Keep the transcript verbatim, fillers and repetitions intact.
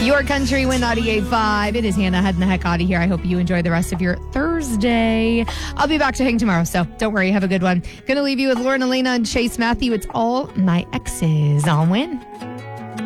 Your Country Win ninety-eight point five. It is Hannah heading the heck out of here. I hope you enjoy the rest of your Thursday. I'll be back to hang tomorrow, so don't worry. Have a good one. Gonna leave you with Lauren Elena and Chase Matthew. It's All My Exes on Win.